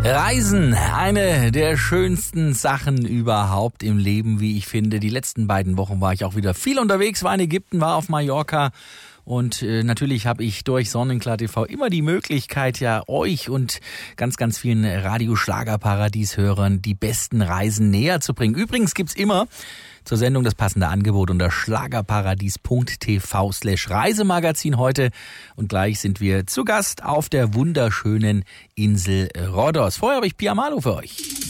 Reisen, eine der schönsten Sachen überhaupt im Leben, wie ich finde. Die letzten beiden Wochen war ich auch wieder viel unterwegs, war in Ägypten, war auf Mallorca. Und natürlich habe ich durch Sonnenklar TV immer die Möglichkeit, ja euch und ganz, ganz vielen Radio-Schlager-Paradies-Hörern die besten Reisen näher zu bringen. Übrigens gibt's immer zur Sendung das passende Angebot unter schlagerparadies.tv/Reisemagazin heute. Und gleich sind wir zu Gast auf der wunderschönen Insel Rhodos. Vorher habe ich Pia Malo für euch.